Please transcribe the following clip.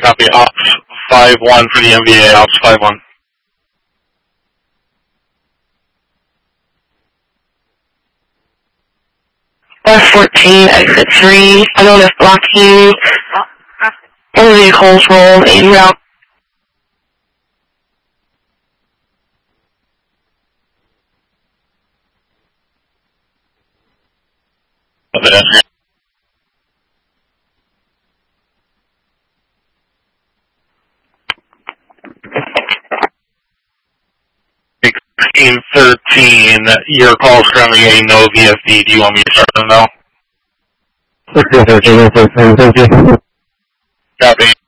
copy. Ops 5-1 for the MVA, Ops 5-1. F-14, exit 3, unknown is blocking. All vehicles roll en route. Pedestrian. 1613, your call is currently getting no VFD. Do you want me to start them now? 1613, thank you. Copy.